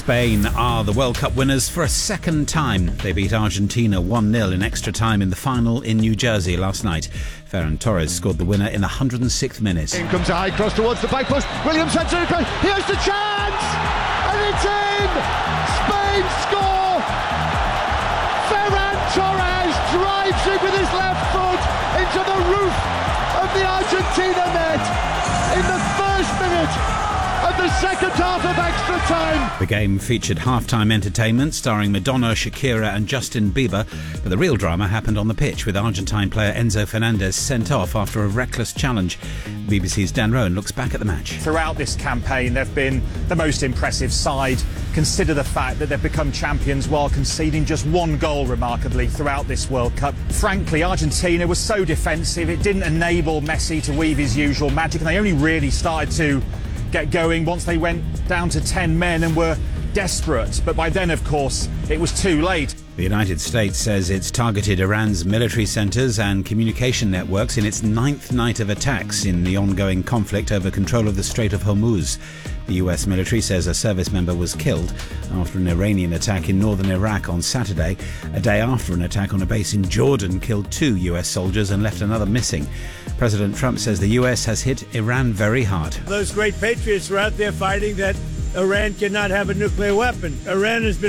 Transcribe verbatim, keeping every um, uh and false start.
Spain are the World Cup winners for a second time. They beat Argentina one nil in extra time in the final in New Jersey last night. Ferran Torres scored the winner in the one hundred sixth minute. In comes a high cross towards the back post. Williams heads it across. Here's the chance! And it's in! Spain score! Ferran Torres drives it with his left foot into the roof of the Argentina net in the first minute of the second half of extra time. The game featured halftime entertainment starring Madonna, Shakira and Justin Bieber, but the real drama happened on the pitch with Argentine player Enzo Fernandez sent off after a reckless challenge. B B C's Dan Rowan looks back at the match. Throughout this campaign, they've been the most impressive side. Consider the fact that they've become champions while conceding just one goal, remarkably, throughout this World Cup. Frankly, Argentina was so defensive, it didn't enable Messi to weave his usual magic, and they only really started to get going once they went down to ten men and were desperate. But by then, of course, it was too late. The United States says it's targeted Iran's military centres and communication networks in its ninth night of attacks in the ongoing conflict over control of the Strait of Hormuz. The U S military says a service member was killed after an Iranian attack in northern Iraq on Saturday. A day after an attack on a base in Jordan killed two U S soldiers and left another missing. President Trump says the U S has hit Iran very hard. Those great patriots are out there fighting that Iran cannot have a nuclear weapon. Iran has been